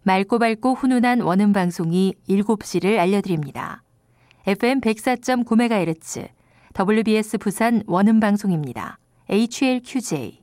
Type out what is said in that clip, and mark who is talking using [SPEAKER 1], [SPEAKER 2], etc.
[SPEAKER 1] 맑고 밝고 훈훈한 원음 방송이 7시를 알려드립니다. FM 104.9MHz, WBS 부산 원음 방송입니다. HLQJ.